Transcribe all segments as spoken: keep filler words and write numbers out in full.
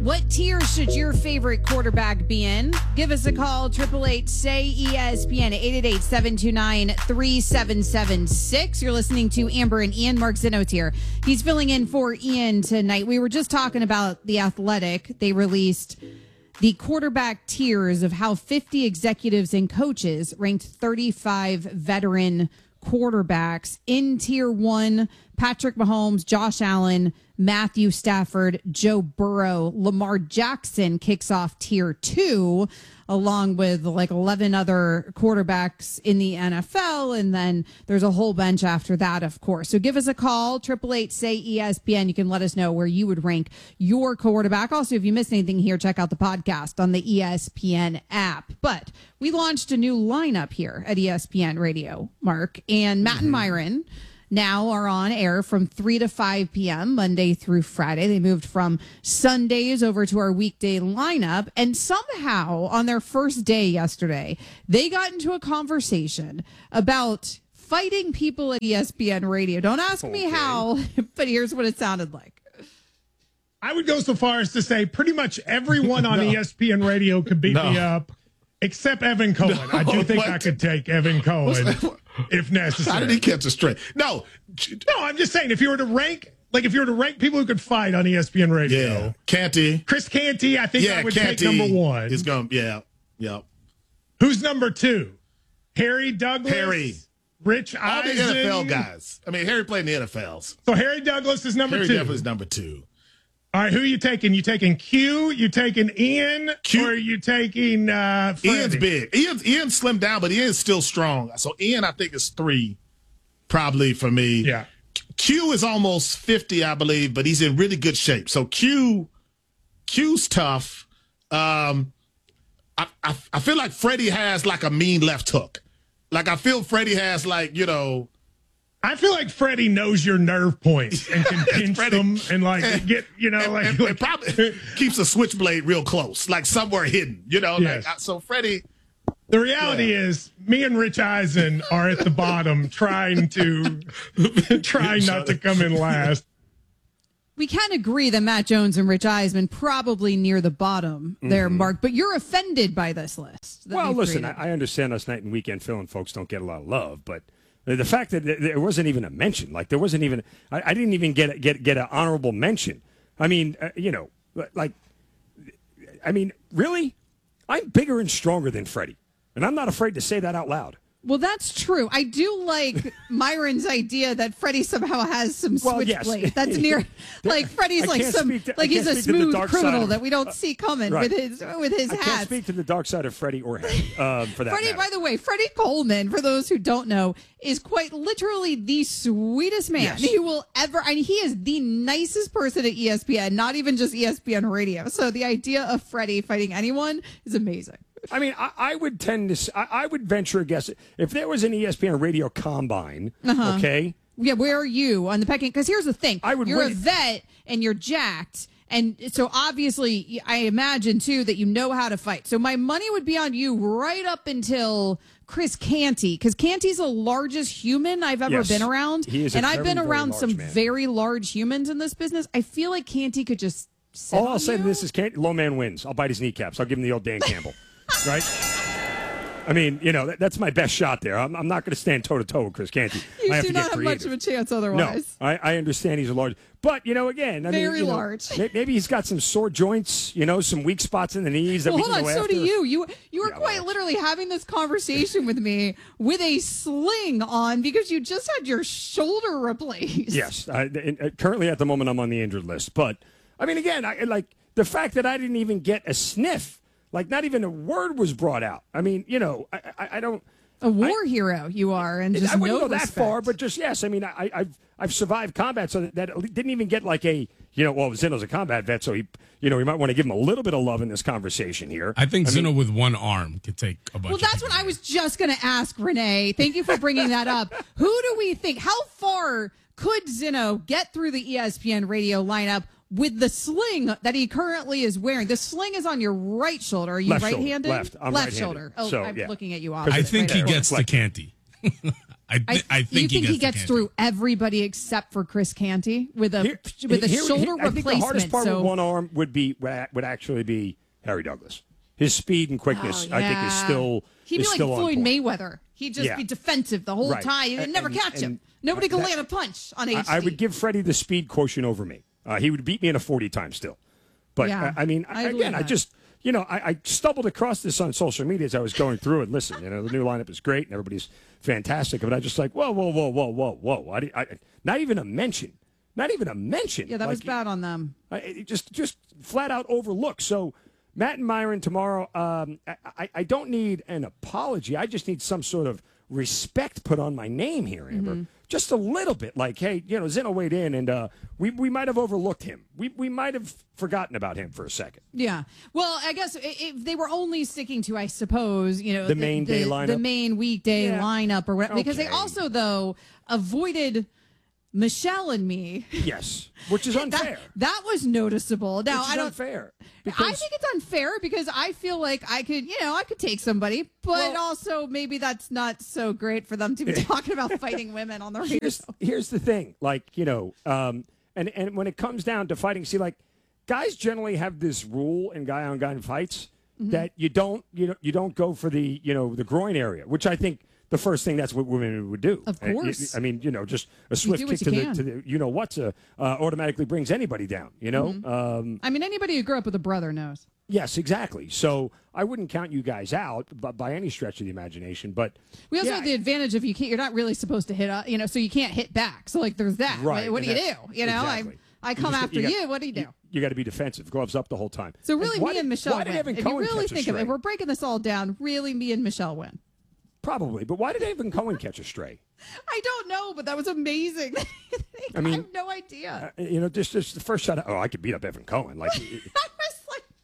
What tier should your favorite quarterback be in? Give us a call, eight eight eight, S A Y, E S P N, eight eight eight, seven two nine, three seven seven six. You're listening to Amber and Ian. Mark Zinno's here. He's filling in for Ian tonight. We were just talking about The Athletic. They released the quarterback tiers of how fifty executives and coaches ranked thirty-five veteran quarterbacks. In tier one, Patrick Mahomes, Josh Allen, Matthew Stafford, Joe Burrow. Lamar Jackson kicks off tier two, along with like eleven other quarterbacks in the N F L. And then there's a whole bunch after that, of course. So give us a call, eight eight eight, S A Y, E S P N. You can let us know where you would rank your quarterback. Also, if you missed anything here, check out the podcast on the E S P N app. But we launched a new lineup here at E S P N Radio, Mark, and Matt mm-hmm. and Myron now are on air from three to five p.m. Monday through Friday. They moved from Sundays over to our weekday lineup. And somehow on their first day yesterday, they got into a conversation about fighting people at E S P N Radio. Don't ask okay. me how, but here's what it sounded like. I would go so far as to say pretty much everyone on no. E S P N Radio could beat no. me up, except Evan Cohen. No, I do think what? I could take Evan Cohen if necessary. How did he catch a stray? No. No, I'm just saying, if you were to rank, like if you were to rank people who could fight on E S P N Radio. Yeah. Canty. Chris Canty, I think yeah, I would Canty take number one. He's going, yeah, yeah. Who's number two? Harry Douglas? Harry. Rich All Eisen? the N F L guys. I mean, Harry played in the N F Ls. So Harry Douglas is number Harry two. Harry Douglas is number two. All right, who are you taking? You taking Q? You taking Ian? Q. Or are you taking uh, Freddie? Ian's big. Ian's, Ian slimmed down, but Ian's still strong. So Ian, I think, is three, probably for me. Yeah. Q is almost fifty, I believe, but he's in really good shape. So Q, Q's tough. Um, I, I, I feel like Freddie has like a mean left hook. Like I feel Freddie has like, you know. I feel like Freddie knows your nerve points and can pinch Freddie, them and like and, get, you know, and, like, and, like and probably keeps a switchblade real close, like somewhere hidden, you know. Yes. Like, so Freddie. The reality yeah. is, me and Rich Eisen are at the bottom, trying to trying not to come in last. We can agree that Matt Jones and Rich Eisen probably near the bottom there, mm-hmm. Mark. But you're offended by this list. Well, listen, I, I understand us night and weekend filling folks don't get a lot of love, but. The fact that there wasn't even a mention, like there wasn't even, I, I didn't even get get get an honorable mention. I mean, uh, you know, like, I mean, really, I'm bigger and stronger than Freddie, and I'm not afraid to say that out loud. Well, that's true. I do like Myron's idea that Freddie somehow has some switchblade. Well, yes. That's near, like Freddie's like some, to, like he's a smooth criminal of, that we don't uh, see coming right. with his with his I hat. I can't speak to the dark side of Freddie or Harry, um, for that Freddie, matter. by the way, Freddie Coleman, for those who don't know, is quite literally the sweetest man yes. you will ever. I mean, he is the nicest person at E S P N, not even just E S P N Radio. So the idea of Freddie fighting anyone is amazing. I mean, I, I would tend to, I, I would venture a guess, if there was an E S P N Radio combine, uh-huh. okay? Yeah, where are you on the pecking? Because here's the thing. I would you're wait. a vet and you're jacked. And so obviously, I imagine, too, that you know how to fight. So my money would be on you right up until Chris Canty, because Canty's the largest human I've ever yes. been around. He is and a I've very, been around very some man. very large humans in this business. I feel like Canty could just sit All on I'll say you. to this is, Canty, low man wins. I'll bite his kneecaps. I'll give him the old Dan Campbell. Right? I mean, you know, that, that's my best shot there. I'm, I'm not going to stand toe-to-toe with Chris Canty. You I have do to not get have creative. much of a chance otherwise. No, I, I understand he's a large. But, you know, again, I Very mean, you know, large. Maybe he's got some sore joints, you know, some weak spots in the knees. That well, we hold can on. go So after. do you. You you were yeah, quite well. literally having this conversation with me with a sling on because you just had your shoulder replaced. Yes. I, uh, currently, at the moment, I'm on the injured list. But, I mean, again, I, like the fact that I didn't even get a sniff, like not even a word was brought out. I mean, you know, I, I, I don't. A war I, hero you are, and just I wouldn't no go respect. that far, but just yes. I mean, I, I've I've survived combat, so that, that didn't even get like a you know. Well, Zinno's a combat vet, so he you know we might want to give him a little bit of love in this conversation here. I think I Zinno mean, with one arm could take a bunch. Well, that's what I was just going to ask, Renee. Thank you for bringing that up. Who do we think? How far could Zinno get through the E S P N radio lineup with the sling that he currently is wearing? The sling is on your right shoulder. Are you left right-handed? Shoulder, left. I'm left right-handed. shoulder. Oh, so, I'm yeah. looking at you. I think right he there. gets to Canty. I, th- I, I think you he think gets, he gets through everybody except for Chris Canty with a here, with a here, shoulder here, replacement. I think the hardest part so. with one arm would be would actually be Harry Douglas. His speed and quickness, Oh, yeah. I think, is still He'd be is like still Floyd on point. Mayweather. He'd just Yeah. be defensive the whole Right. time. You'd And- never and- catch him. and Nobody can that- land a punch on H D. I, I would give Freddie the speed quotient over me. Uh, he would beat me in a forty time still. But Yeah, I, I mean, I again, believe I that. just you know, I, I stumbled across this on social media as I was going through it. Listen, you know, the new lineup is great and everybody's fantastic, but I just like, whoa, whoa, whoa, whoa, whoa, whoa. I, I, not even a mention. Not even a mention. Yeah, that was Like, bad on them. I, it just just flat out overlooked. So Matt and Myron tomorrow. Um, I, I, I don't need an apology. I just need some sort of respect put on my name here, Amber. Mm-hmm. Just a little bit, like, hey, you know, Zinno weighed in, and uh, we we might have overlooked him. We we might have forgotten about him for a second. Yeah. Well, I guess if they were only sticking to, I suppose, you know, The main day lineup? the main weekday Yeah. lineup, or whatever, because they Okay. also though avoided Michelle and me. Yes, which is unfair. That, that was noticeable. Now which is I don't. unfair. I Because- think it's unfair because I feel like I could, you know, I could take somebody, but Well- also maybe that's not so great for them to be talking about fighting women on the radio. here's, here's the thing, like, you know, um, and and when it comes down to fighting, see, like, guys generally have this rule in guy on guy fights Mm-hmm. that you don't you know you don't go for the you know the groin area, which I think the first thing that's what women would do. Of Uh, you- course. I mean, you know, just a swift do kick what to you the can. to the you know what uh, uh, automatically brings anybody down. You know. Mm-hmm. Um, I mean, anybody who grew up with a brother knows. yes, exactly. So I wouldn't count you guys out by, by any stretch of the imagination, but We also yeah, have the advantage of you can't. You're not really supposed to hit, uh, you know, so you can't hit back. So like, there's that. Right, What do you and do? that's- You know, exactly. I I come just- after you you. got- What do you do? You, got to be defensive, gloves up the whole time. So really, why me did- and Michelle Why did win. Evan If Cohen you really catch a think of it, stray? if we're breaking this all down, really, me and Michelle win. Probably, but why did Evan Cohen catch a stray? I don't know, but that was amazing. I mean- have no idea. Uh, you know, just, just the first shot. Oh, I could beat up Evan Cohen. Like I was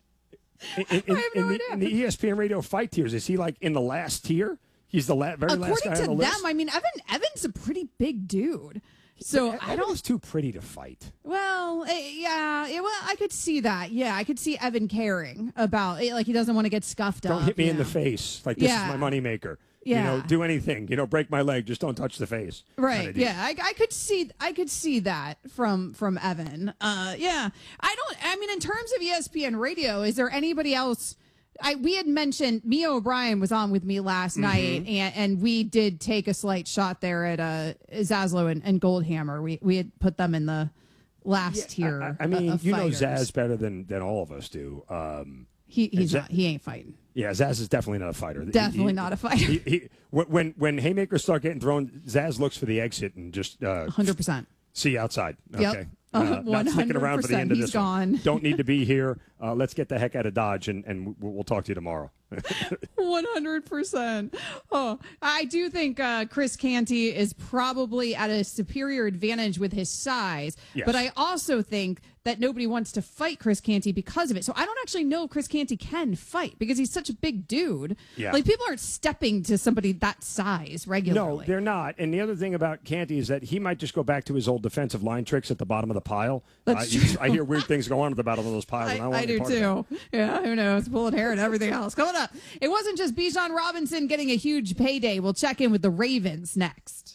like, in, in, I have in no the, idea. in the E S P N radio fight tiers, is he like in the last tier? He's the la- very last according guy to on the them, list. I mean, Evan Evan's a pretty big dude. So I Evan don't. is too pretty to fight. Well, eh, yeah, eh, well, I could see that. Yeah, I could see Evan caring about it, like he doesn't want to get scuffed up. Don't hit me you in know. the face. Like this Yeah. is my moneymaker. Yeah. You know, do anything. You know, break my leg. Just don't touch the face. Right. Kinda deal. Yeah. I, I could see. I could see that from from Evan. Uh. Yeah. I don't. I mean, in terms of E S P N Radio, is there anybody else? I we had mentioned Mia O'Brien was on with me last Mm-hmm. night, and and we did take a slight shot there at uh Zaslow and, and Goldhammer. We we had put them in the last tier. I, I mean, of you know fighters. Zaz better than than all of us do. Um, He he's Za- not. He ain't fighting. yeah, Zaz is definitely not a fighter. He- Definitely he- not a fighter. He, he, when when haymakers start getting thrown, Zaz looks for the exit and just uh, Hundred percent. see you outside. Yep. Okay. Uh, not sticking around for the end of He's this one. gone. Don't need to be here. Uh, let's get the heck out of Dodge, and, and we'll, we'll talk to you tomorrow. One hundred percent. Oh, I do think uh, Chris Canty is probably at a superior advantage with his size, Yes. but I also think that nobody wants to fight Chris Canty because of it. So I don't actually know if Chris Canty can fight because he's such a big dude. Yeah. Like people aren't stepping to somebody that size No, regularly. they're not. And the other thing about Canty is that he might just go back to his old defensive line tricks at the bottom of the pile. That's Uh, you true. just- I hear weird things go on at the bottom of those piles. I, and I, want I to be do part of that. too. Yeah, who knows? Pulling hair and everything else. Coming up, it wasn't just Bijan Robinson getting a huge payday. We'll check in with the Ravens next.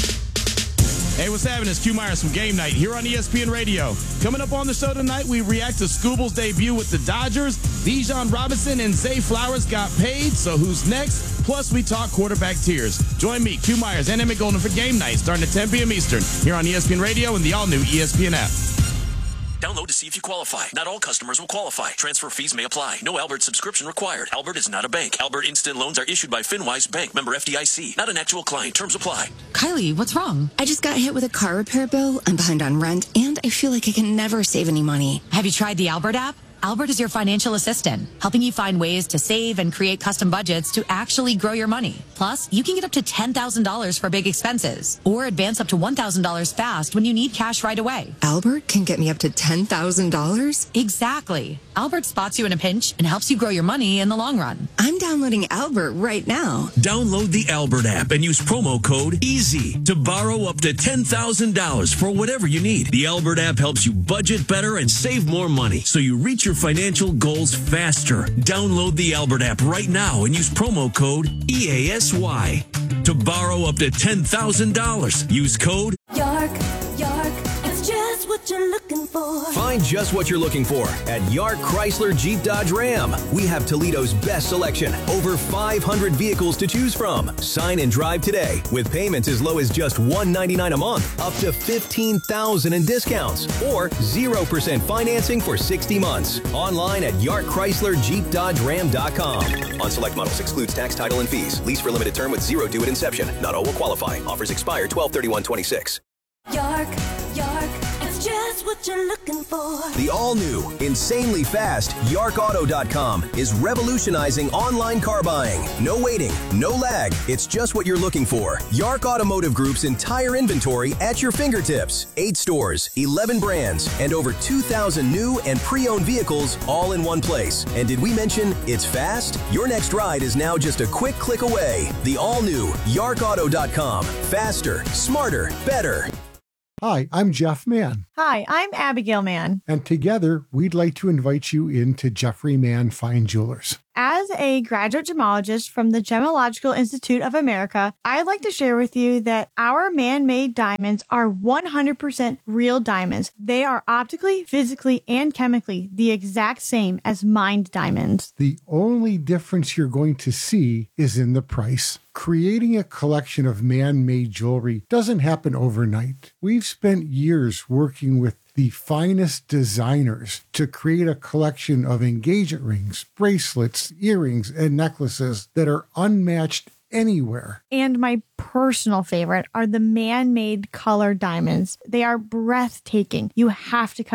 Hey, what's happening? It's Q Myers from Game Night here on E S P N Radio. Coming up on the show tonight, we react to Scooble's debut with the Dodgers. Bijan Robinson and Zay Flowers got paid, so who's next? Plus, we talk quarterback tiers. Join me, Q Myers, and Emmett Golden for Game Night starting at ten p.m. Eastern here on E S P N Radio and the all-new E S P N app. Download to see if you qualify. Not all customers will qualify. Transfer fees may apply. No Albert subscription required. Albert is not a bank. Albert Instant Loans are issued by FinWise Bank, member F D I C. Not an actual client. Terms apply. Kylie, what's wrong? I just got hit with a car repair bill. I'm behind on rent, and I feel like I can never save any money. Have you tried the Albert app? Albert is your financial assistant, helping you find ways to save and create custom budgets to actually grow your money. Plus, you can get up to ten thousand dollars for big expenses or advance up to one thousand dollars fast when you need cash right away. Albert can get me up to ten thousand dollars? Exactly. Albert spots you in a pinch and helps you grow your money in the long run. I'm downloading Albert right now. Download the Albert app and use promo code EASY to borrow up to ten thousand dollars for whatever you need. The Albert app helps you budget better and save more money so you reach your financial goals faster. Download the Albert app right now and use promo code E A S Y. to borrow up to ten thousand dollars. Use code York, York, it's just what you're looking for. Find just what you're looking for at Yark Chrysler Jeep Dodge Ram. We have Toledo's best selection, over five hundred vehicles to choose from. Sign and drive today with payments as low as just one hundred ninety-nine dollars a month, up to fifteen thousand dollars in discounts, or zero percent financing for sixty months. Online at Yark Chrysler Jeep Dodge Ram dot com. On select models excludes tax, title, and fees. Lease for limited term with zero due at inception. Not all will qualify. Offers expire twelve thirty-one twenty-six. York, York, it's just what you're looking for. The all-new, insanely fast Yark Auto dot com is revolutionizing online car buying. No waiting, no lag. It's just what you're looking for. Yark Automotive Group's entire inventory at your fingertips. Eight stores, eleven brands, and over two thousand new and pre-owned vehicles all in one place. And did we mention it's fast? Your next ride is now just a quick click away. The all-new Yark Auto dot com. Faster, smarter, better. Hi, I'm Jeff Mann. Hi, I'm Abigail Mann. And together, we'd like to invite you into Jeffrey Mann Fine Jewelers. As a graduate gemologist from the Gemological Institute of America, I'd like to share with you that our man-made diamonds are one hundred percent real diamonds. They are optically, physically, and chemically the exact same as mined diamonds. The only difference you're going to see is in the price. Creating a collection of man-made jewelry doesn't happen overnight. We've spent years working with the finest designers to create a collection of engagement rings, bracelets, earrings, and necklaces that are unmatched anywhere. And my personal favorite are the man-made color diamonds. They are breathtaking. You have to come